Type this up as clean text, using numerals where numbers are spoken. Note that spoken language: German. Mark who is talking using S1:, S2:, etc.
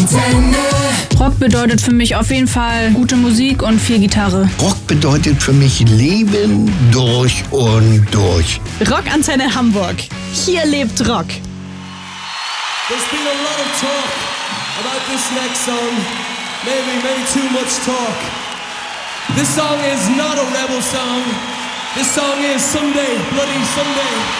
S1: Rockantenne.
S2: Rock bedeutet für mich auf jeden Fall gute Musik und viel Gitarre.
S3: Rock bedeutet für mich Leben durch und durch.
S4: Rockantenne Hamburg. Hier lebt Rock.
S5: There's been a lot of talk about this next song. Maybe too much talk. This song is not a rebel song. This song is Someday, Bloody Someday.